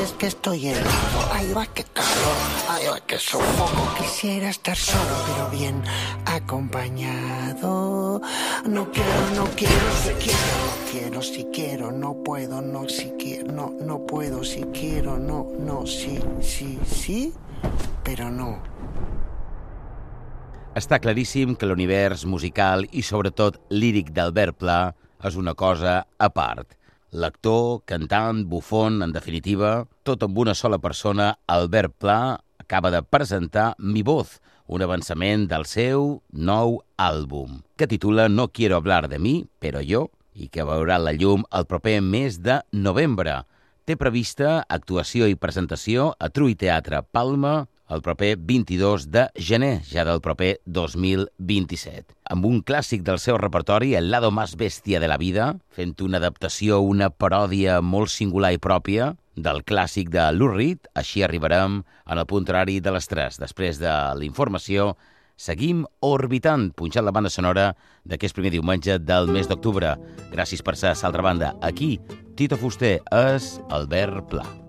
es que estoy helado. Ay, va, qué calor. Ay, va, qué sofoco. Quisiera estar solo, pero bien acompañado. No quiero, si quiero, no puedo, no, si quiero, no puedo, si quiero, no, sí, però no. Està claríssim que l'univers musical i sobretot líric d'Albert Pla és una cosa a part. L'actor, cantant, bufón, en definitiva, tot amb una sola persona, Albert Pla acaba de presentar Mi Voz, un avançament del seu nou àlbum, que titula No quiero hablar de mí, pero yo, i que veurà la llum el proper mes de novembre. Té prevista actuació i presentació a Trui Teatre Palma el proper 22 de gener, ja del proper 2027. Amb un clàssic del seu repertori, El lado más bestia de la vida, fent una adaptació, una paròdia molt singular i pròpia del clàssic de Lou Reed, així arribarem en el punt horari de les 3. Després de la informació, seguim orbitant, punxant la banda sonora d'aquest primer diumenge del mes d'octubre. Gràcies per ser a l'altra banda. Aquí, Tito Fuster és Albert Pla.